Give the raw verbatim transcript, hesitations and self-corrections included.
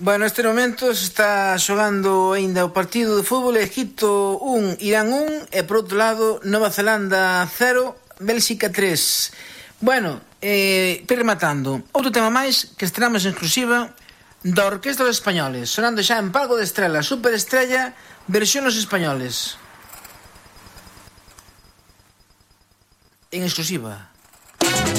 Bueno, neste momento se está xogando aínda o partido de fútbol. Egipto un, Irán un e por outro lado Nova Zelanda cero, Bélxica tres. Bueno, eh, rematando, outro tema máis que estrenamos en exclusiva da Orquestra dos Españoles, sonando xa en Palco de Estrela, Superestrella, versión Los Españoles. En exclusiva.